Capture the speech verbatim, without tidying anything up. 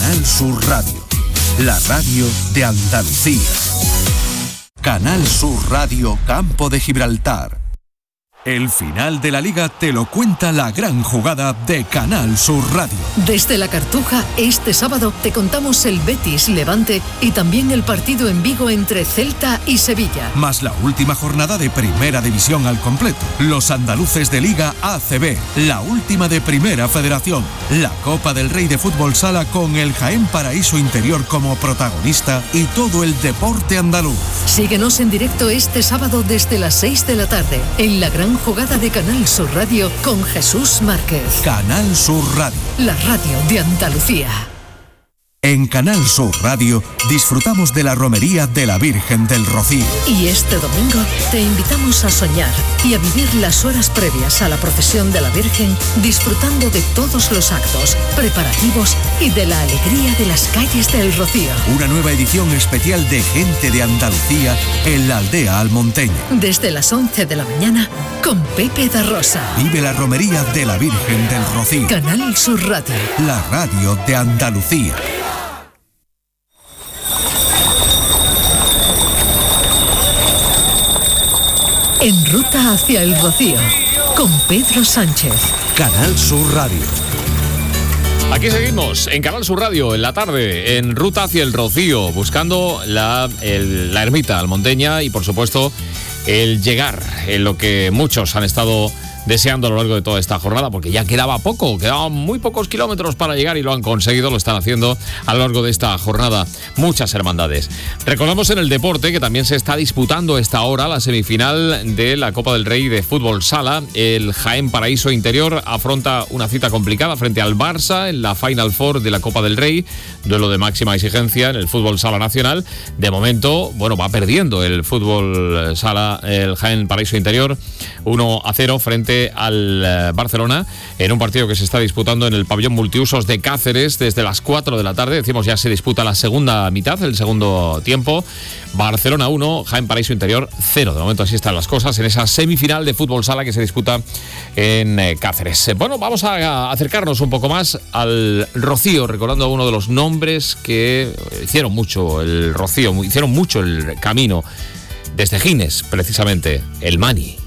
Canal Sur Radio, la radio de Andalucía. Canal Sur Radio Campo de Gibraltar. El final de la Liga te lo cuenta la gran jugada de Canal Sur Radio. Desde La Cartuja, este sábado te contamos el Betis Levante y también el partido en Vigo entre Celta y Sevilla. Más la última jornada de Primera División al completo. Los andaluces de Liga A C B, la última de Primera Federación. La Copa del Rey de Fútbol Sala con el Jaén Paraíso Interior como protagonista y todo el deporte andaluz. Síguenos en directo este sábado desde las seis de la tarde en la gran jugada de Canal Sur Radio con Jesús Márquez. Canal Sur Radio, la radio de Andalucía. En Canal Sur Radio disfrutamos de la romería de la Virgen del Rocío. Y este domingo te invitamos a soñar y a vivir las horas previas a la procesión de la Virgen, disfrutando de todos los actos, preparativos y de la alegría de las calles del Rocío. Una nueva edición especial de Gente de Andalucía en la aldea almonteña. Desde las once de la mañana con Pepe da Rosa. Vive la romería de la Virgen del Rocío. Canal Sur Radio, la radio de Andalucía. En ruta hacia el Rocío, con Pedro Sánchez. Canal Sur Radio. Aquí seguimos, en Canal Sur Radio, en la tarde, en ruta hacia el Rocío, buscando la, el, la ermita almonteña y, por supuesto, el llegar, en lo que muchos han estado deseando a lo largo de toda esta jornada, porque ya quedaba poco, quedaban muy pocos kilómetros para llegar y lo han conseguido, lo están haciendo a lo largo de esta jornada muchas hermandades. Recordamos en el deporte que también se está disputando esta hora la semifinal de la Copa del Rey de Fútbol Sala. El Jaén Paraíso Interior afronta una cita complicada frente al Barça en la Final Four de la Copa del Rey, duelo de máxima exigencia en el Fútbol Sala Nacional. De momento, bueno, va perdiendo el Fútbol Sala, el Jaén Paraíso Interior, uno a cero frente al Barcelona en un partido que se está disputando en el pabellón multiusos de Cáceres desde las cuatro de la tarde. Decimos, ya se disputa la segunda mitad, el segundo tiempo. Barcelona uno, Jaén Paraíso Interior cero. De momento así están las cosas en esa semifinal de fútbol sala que se disputa en Cáceres. Bueno, vamos a acercarnos un poco más al Rocío, recordando a uno de los nombres que hicieron mucho el Rocío, hicieron mucho el camino desde Gines, precisamente, el Mani.